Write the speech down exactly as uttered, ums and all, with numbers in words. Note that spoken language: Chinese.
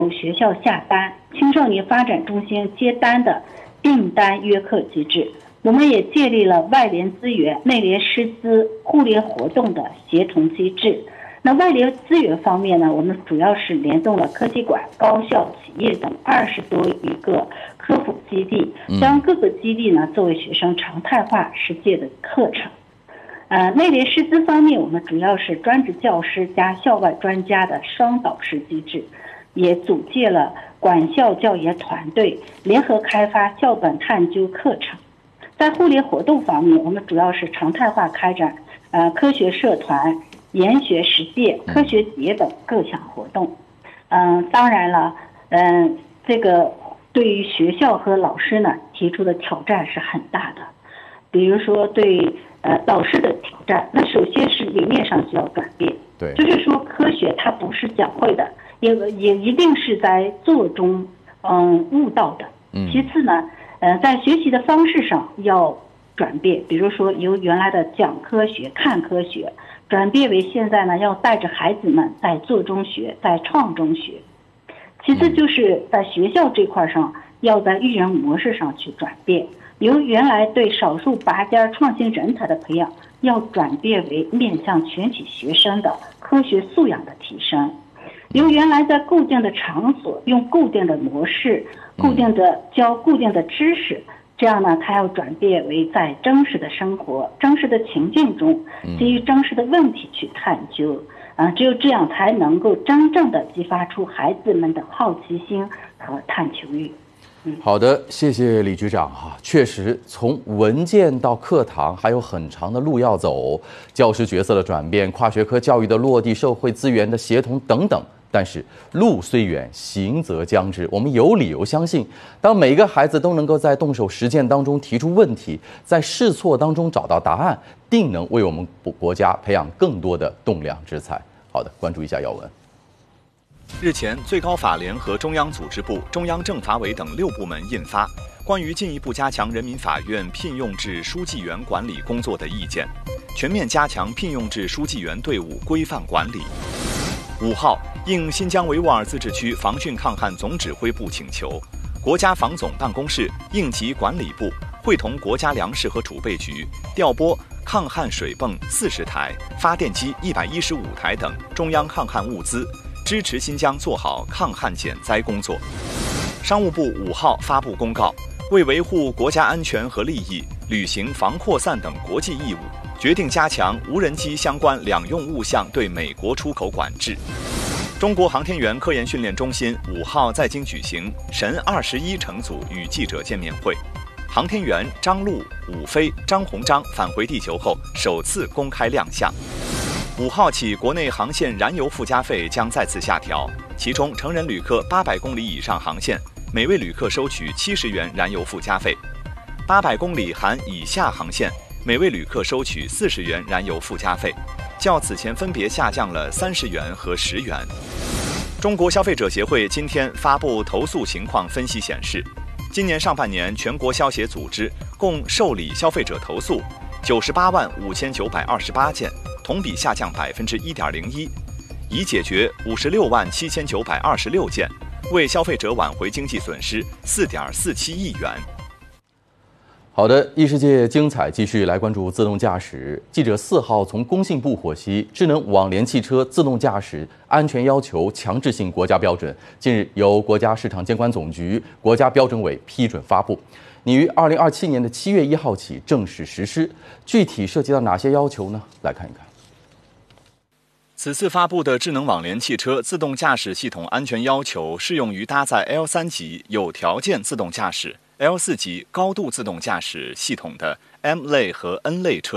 学校下单，青少年发展中心接单的订单约课机制。我们也建立了外联资源、内联师资互联活动的协同机制。那外联资源方面呢，我们主要是联动了科技馆、高校、企业等二十多余个科普基地，将各个基地呢作为学生常态化实践的课程。呃，内联师资方面，我们主要是专职教师加校外专家的双导师机制，也组建了管校教研团队，联合开发教本探究课程。在互联活动方面，我们主要是常态化开展呃科学社团、研学实践、科学节等各项活动。嗯、呃，当然了，嗯、呃，这个对于学校和老师呢提出的挑战是很大的。比如说对呃老师的挑战，那首先是理念上需要转变。 对， 就是说科学它不是讲会的，也也一定是在做中嗯悟到的。其次呢。呃，在学习的方式上要转变，比如说由原来的讲科学、看科学，转变为现在呢要带着孩子们在做中学，在创中学。其次就是在学校这块上，要在育人模式上去转变，由原来对少数拔尖创新人才的培养，要转变为面向全体学生的科学素养的提升。由原来在固定的场所用固定的模式、固定的教固定的知识，这样呢，它要转变为在真实的生活、真实的情境中，基于真实的问题去探究。啊，只有这样才能够真正的激发出孩子们的好奇心和探求欲。 好的，谢谢李局长哈。确实，从文件到课堂还有很长的路要走，教师角色的转变、跨学科教育的落地、社会资源的协同等等。但是路虽远，行则将至。我们有理由相信，当每个孩子都能够在动手实践当中提出问题，在试错当中找到答案，定能为我们国家培养更多的栋梁之才。好的，关注一下要闻。 日前，最高法联合中央组织部、中央政法委等六部门印发《关于进一步加强人民法院聘用制书记员管理工作的意见》，全面加强聘用制书记员队伍规范管理。五号，应新疆维吾尔自治区防汛抗旱总指挥部请求，国家防总办公室、应急管理部会同国家粮食和储备局调拨抗旱水泵四十台、发电机一百一十五台等中央抗旱物资，支持新疆做好抗旱减灾工作。商务部五号发布公告，为维护国家安全和利益，履行防扩散等国际义务，决定加强无人机相关两用物项对美国出口管制。中国航天员科研训练中心五号在京举行神二十一乘组与记者见面会，航天员张陆、武飞、张鸿章返回地球后首次公开亮相。五号起，国内航线燃油附加费将再次下调，其中成人旅客八百公里以上航线，每位旅客收取七十元燃油附加费；八百公里含以下航线，每位旅客收取四十元燃油附加费，较此前分别下降了三十元和十元。中国消费者协会今天发布投诉情况分析显示，今年上半年全国消协组织共受理消费者投诉九十八万五千九百二十八件，同比下降百分之一点零一，已解决五十六万七千九百二十六件，为消费者挽回经济损失四点四七亿元。 好的，异世界精彩继续来关注自动驾驶。记者四号从工信部获悉，智能网联汽车自动驾驶安全要求强制性国家标准近日由国家市场监管总局、国家标准委批准发布，拟于二零二七年的七月一号起正式实施。具体涉及到哪些要求呢？来看一看。 此次发布的智能网联汽车自动驾驶系统安全要求适用于搭载 L 三 级有条件自动驾驶、L 四 级高度自动驾驶系统的 M 类和 N 类车。